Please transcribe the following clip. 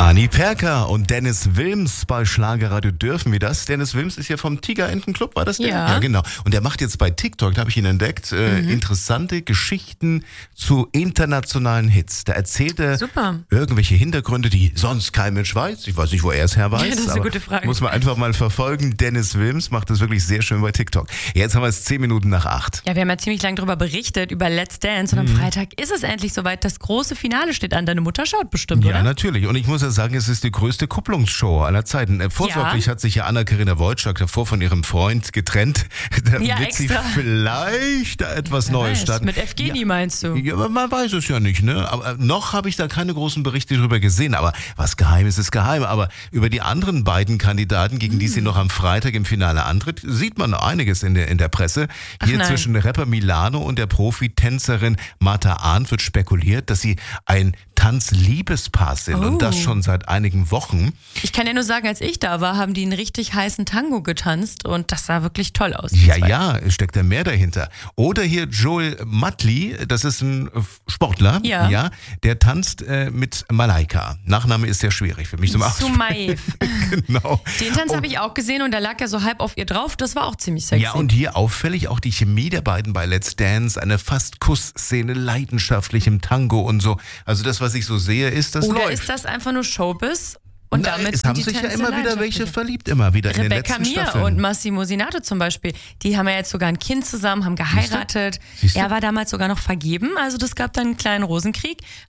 Anni Perker und Dennis Wilms bei Schlagerradio. Dürfen wir das? Dennis Wilms ist ja vom Tigerentenclub, war das der? Ja. Ja, genau. Und der macht jetzt bei TikTok, da habe ich ihn entdeckt, interessante Geschichten zu internationalen Hits. Da erzählt er irgendwelche Hintergründe, die sonst kein Mensch weiß. Ich weiß nicht, wo er es her weiß. Ja, das ist eine gute Frage. Muss man einfach mal verfolgen. Dennis Wilms macht das wirklich sehr schön bei TikTok. Jetzt haben wir es 10 Minuten nach 8. Ja, wir haben ja ziemlich lange darüber berichtet, über Let's Dance. Und am Freitag ist es endlich soweit. Das große Finale steht an. Deine Mutter schaut bestimmt, oder? Ja, natürlich. Und ich muss ja sagen, es ist die größte Kupplungsshow aller Zeiten. Vorsorglich hat sich ja Anna-Karina Wojcik davor von ihrem Freund getrennt. Da wird sie vielleicht da etwas Neues starten. Mit Evgeni meinst du? Ja, aber man weiß es ja nicht, ne? Aber noch habe ich da keine großen Berichte drüber gesehen. Aber was geheim ist geheim. Aber über die anderen beiden Kandidaten, gegen die sie noch am Freitag im Finale antritt, sieht man einiges in der Presse. Hier zwischen Rapper Milano und der Profitänzerin Martha Arndt wird spekuliert, dass sie ein Tanzliebespaar sind und das schon seit einigen Wochen. Ich kann ja nur sagen, als ich da war, haben die einen richtig heißen Tango getanzt und das sah wirklich toll aus. Ja, steckt da mehr dahinter. Oder hier Joel Matli, das ist ein Sportler, der tanzt mit Malaika. Nachname ist sehr schwierig für mich zum Aussprechen. Sumaev. Genau. Den Tanz habe ich auch gesehen und da lag er so halb auf ihr drauf, das war auch ziemlich sexy. Ja, und hier auffällig auch die Chemie der beiden bei Let's Dance, eine fast Kussszene, leidenschaftlich im Tango und so. Also das, was ich so sehe, ist das Oder läuft. ist das einfach nur Showbiz? Und damit es haben die sich ja Tänze immer wieder welche verliebt, immer wieder in den letzten Rebecca Mir Staffeln. und Massimo Sinato zum Beispiel, die haben ja jetzt sogar ein Kind zusammen, haben geheiratet. Siehst du? Er war damals sogar noch vergeben, also das gab dann einen kleinen Rosenkrieg.